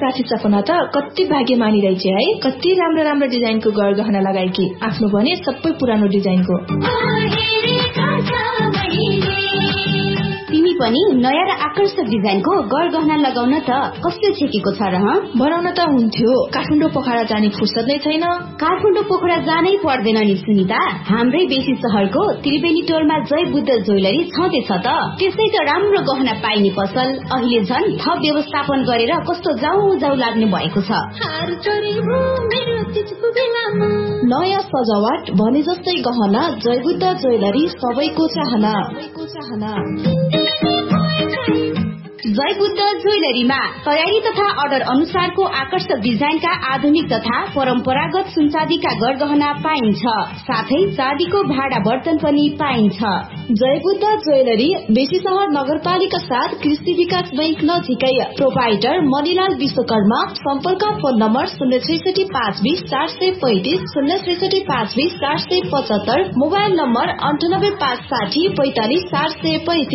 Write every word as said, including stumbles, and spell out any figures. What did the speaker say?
काठी सपना त कति भाग्यमानी रहेछ है। कति राम्रो राम्रो डिजाइनको गहना लगाएकी, आफ्नो भने सबै पुरानो डिजाइनको। तिमी पनि नयाँ र आकर्षक डिजाइनको गहना लगाउन त कस्तो छेकेको छ र? बनाउन त हुन्थ्यो, काठमाडौँ पोखरा जाने फुर्सद नै छैन। काठमाडौँ पोखरा जानै पर्दैन नि सुनिता, हाम्रै बेसी शहरको त्रिवेणी टोलमा जय बुद्ध ज्वेलरी छँदैछ त। त्यसै त राम्रो गहना पाइने पसल अहिले झन् थप व्यवस्थापन गरेर कस्तो जाउ जाउ लाग्ने भएको छ। नयाँ सजावट भने जस्तै गहना जय बुद्ध ज्वेलरी सबैको चाहना। जय बुद्ध ज्वेलरीमा तयारी तथा अर्डर अनुसारको आकर्षक डिजाइनका आधुनिक तथा परम्परागत सुनचाँदीका गहना पाइन्छ, साथै चाँदीको भाडा बर्तन पनि पाइन्छ। जय बुद्ध ज्वेलरी बेसी शहर नगरपालिका साथ कृषि विकास बैंक नजिकै। प्रोपाइटर मणिलाल विश्वकर्मा। सम्पर्क फोन नम्बर शून्य छैसठी पाँच बीस चार सय पैंतिस शून्य छैसठी पाँच बीस चार सय पचहत्तर। मोबाइल नम्बर अन्ठानब्बे पाँच साठी पैंतालिस चार सय पैंतिस।